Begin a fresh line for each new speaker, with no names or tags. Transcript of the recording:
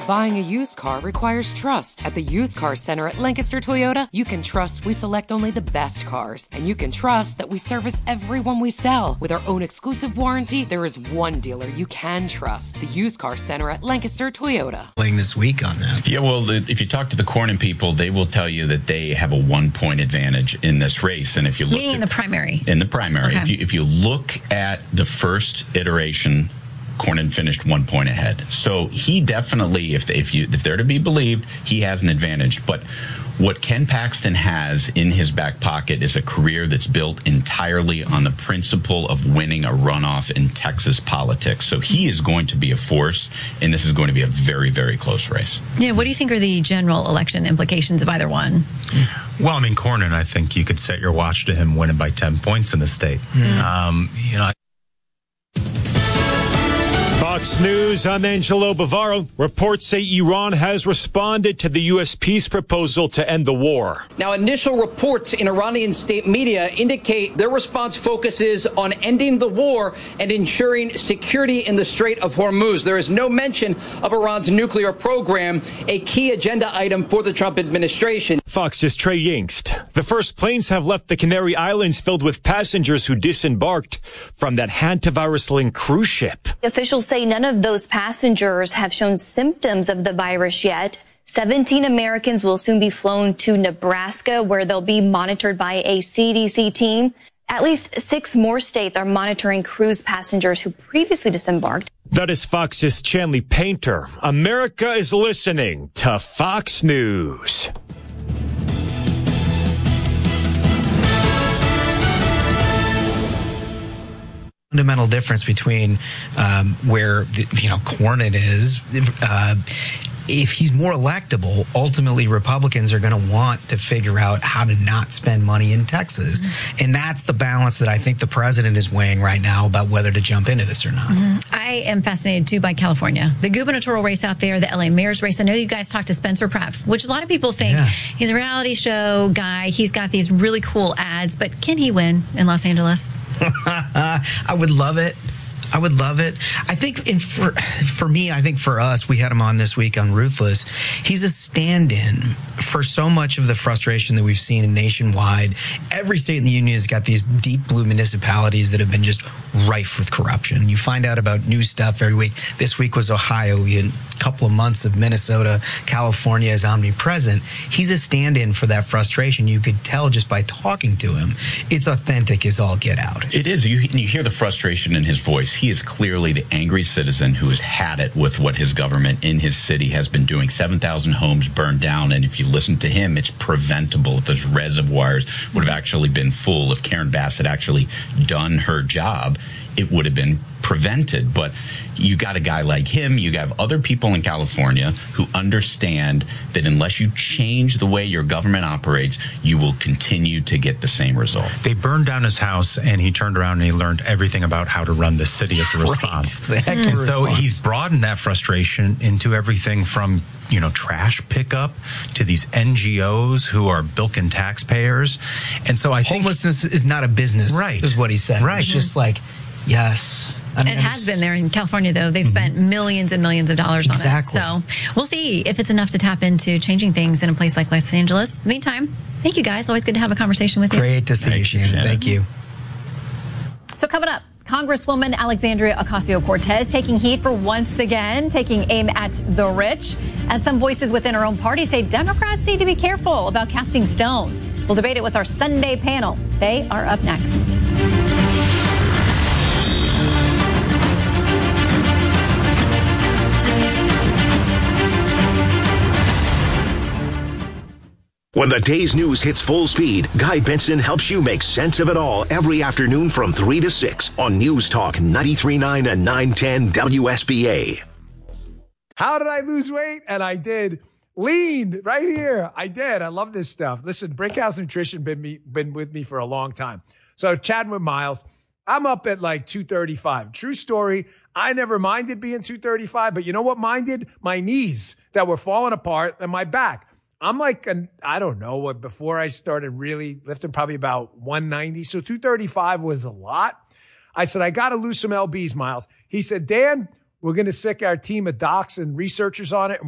Buying a used car requires trust. At the Used Car Center at Lancaster Toyota, you can trust we select only the best cars. And you can trust that we service everyone we sell. With our own exclusive warranty, there is one dealer you can trust. The Used Car Center at Lancaster Toyota.
Playing this week on that.
Yeah, well, if you talk to the Cornyn people, they will tell you that they have a 1-point advantage in this race. And if you look
meaning in the primary.
In the primary.
Okay.
If you look at the first iteration, Cornyn finished 1 point ahead. So he definitely, if they're to be believed, he has an advantage. But what Ken Paxton has in his back pocket is a career that's built entirely on the principle of winning a runoff in Texas politics. So he is going to be a force, and this is going to be a very, very close race.
Yeah, what do you think are the general election implications of either one?
Well, I mean, Cornyn, I think you could set your watch to him winning by 10 points in the state.
Fox News, I'm Angelo Bavaro. Reports say Iran has responded to the U.S. peace proposal to end the war.
Now, initial reports in Iranian state media indicate their response focuses on ending the war and ensuring security in the Strait of Hormuz. There is no mention of Iran's nuclear program, a key agenda item for the Trump administration.
Fox's Trey Yingst. The first planes have left the Canary Islands filled with passengers who disembarked from that hantavirus-linked cruise ship.
Officials say none of those passengers have shown symptoms of the virus yet. 17 Americans will soon be flown to Nebraska, where they'll be monitored by a CDC team. At least 6 more states are monitoring cruise passengers who previously disembarked.
That is Fox's Chanley Painter. America is listening to Fox News.
Fundamental difference between where Cornyn is. If he's more electable, ultimately Republicans are going to want to figure out how to not spend money in Texas. Mm-hmm. And that's the balance that I think the president is weighing right now about whether to jump into this or not.
Mm-hmm. I am fascinated, too, by California. The gubernatorial race out there, the LA mayor's race. I know you guys talked to Spencer Pratt, which a lot of people think he's a reality show guy. He's got these really cool ads. But can he win in Los Angeles?
I would love it. I would love it. I think for me, I think for us, we had him on this week on Ruthless. He's a stand-in for so much of the frustration that we've seen nationwide. Every state in the union has got these deep blue municipalities that have been just rife with corruption. You find out about new stuff every week. This week was Ohio. We had a couple of months of Minnesota. California is omnipresent. He's a stand-in for that frustration. You could tell just by talking to him. It's authentic as all get out.
It is. You hear the frustration in his voice. He is clearly the angry citizen who has had it with what his government in his city has been doing. 7,000 homes burned down, and if you listen to him, it's preventable. If those reservoirs would have actually been full, if Karen Bass had actually done her job, it would have been prevented. But you got a guy like him, you have other people in California who understand that unless you change the way your government operates, you will continue to get the same result.
They burned down his house, and he turned around and he learned everything about how to run the city as a response.
Right.
And so he's broadened that frustration into everything from trash pickup to these NGOs who are bilking taxpayers. And so I think
homelessness is not a business,
right?
Is what he said.
Right.
It's just like, yes.
It has been there in California, though. They've spent millions and millions of dollars on it. So we'll see if it's enough to tap into changing things in a place like Los Angeles. Meantime, thank you, guys. Always good to have a conversation with you.
Great to see you, Shannon. Thank you.
So coming up, Congresswoman Alexandria Ocasio-Cortez taking heat for once again taking aim at the rich, as some voices within her own party say Democrats need to be careful about casting stones. We'll debate it with our Sunday panel. They are up next.
When the day's news hits full speed, Guy Benson helps you make sense of it all every afternoon from 3 to 6 on News Talk 93.9 and 910 WSBA.
How did I lose weight? And I did. Lean right here. I did. I love this stuff. Listen, Brickhouse Nutrition been with me for a long time. So chatting with Miles, I'm up at like 235. True story. I never minded being 235, but you know what minded? My knees that were falling apart and my back. I'm like, I don't know what, before I started really lifting, probably about 190. So 235 was a lot. I said, I got to lose some LBs, Miles. He said, Dan, we're going to sick our team of docs and researchers on it.